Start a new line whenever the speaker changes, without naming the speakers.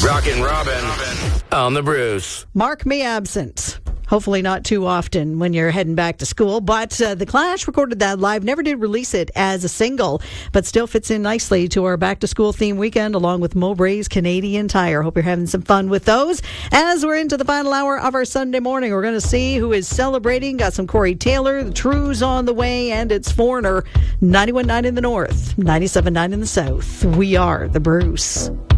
Rockin' Robin on the Bruce.
Mark me absent. Hopefully not too often when you're heading back to school. But The Clash recorded that live, never did release it as a single, but still fits in nicely to our back-to-school theme weekend along with Mowbray's Canadian Tire. Hope you're having some fun with those. As we're into the final hour of our Sunday morning, we're going to see who is celebrating. Got some Corey Taylor, the Trues on the way, and it's Foreigner. 91.9 in the north, 97.9 in the south. We are the Bruce.